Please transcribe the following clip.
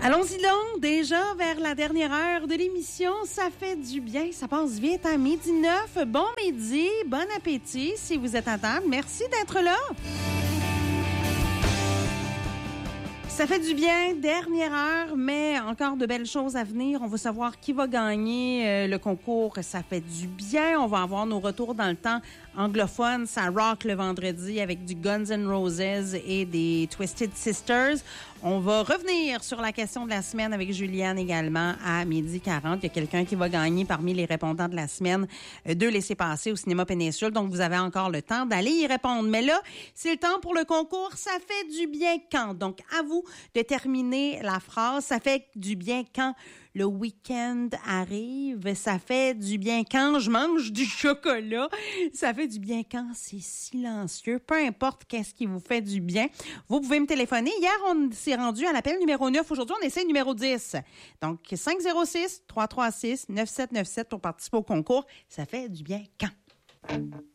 Allons-y donc, déjà vers la dernière heure de l'émission. Ça fait du bien, ça passe vite à 12h09. Bon midi, bon appétit si vous êtes à table. Merci d'être là. Ça fait du bien, dernière heure, mais encore de belles choses à venir. On va savoir qui va gagner le concours. Ça fait du bien. On va avoir nos retours dans le temps anglophone. Ça rock le vendredi avec du Guns N' Roses et des Twisted Sisters. On va revenir sur la question de la semaine avec Juliane également à 12h40. Il y a quelqu'un qui va gagner parmi les répondants de la semaine 2 laissez-passer au cinéma Péninsule. Donc, vous avez encore le temps d'aller y répondre. Mais là, c'est le temps pour le concours. Ça fait du bien quand? Donc, à vous de terminer la phrase. Ça fait du bien quand le week-end arrive. Ça fait du bien quand je mange du chocolat. Ça fait du bien quand c'est silencieux. Peu importe qu'est-ce qui vous fait du bien. Vous pouvez me téléphoner. Hier, on s'est rendu à l'appel numéro 9. Aujourd'hui, on essaie le numéro 10. Donc, 506-336-9797 pour participer au concours. Ça fait du bien quand?